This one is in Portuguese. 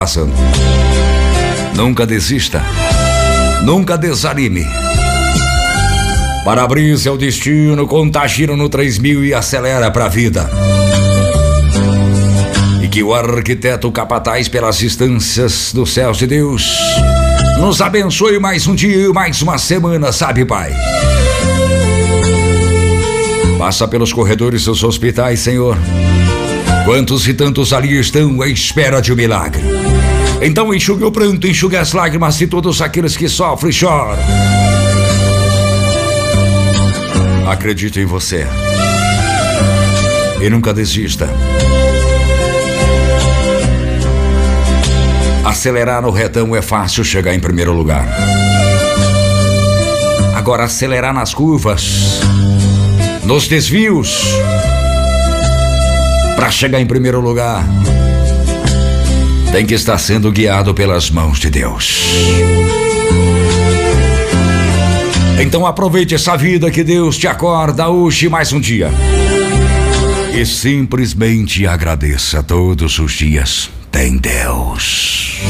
passando. Nunca desista, nunca desanime. Para-brisa é o destino, contagia no 3000 e acelera pra vida. E que o arquiteto capataz pelas instâncias dos céus de Deus nos abençoe mais um dia, mais uma semana, sabe, Pai? Passa pelos corredores dos hospitais, Senhor. Quantos e tantos ali estão à espera de um milagre. Então enxugue o pranto, enxugue as lágrimas de todos aqueles que sofrem e choram. Acredite em você e nunca desista. Acelerar no retão é fácil, chegar em primeiro lugar. Agora acelerar nas curvas, nos desvios, para chegar em primeiro lugar, tem que estar sendo guiado pelas mãos de Deus. Então aproveite essa vida que Deus te acorda hoje mais um dia. E simplesmente agradeça todos os dias. Tem Deus.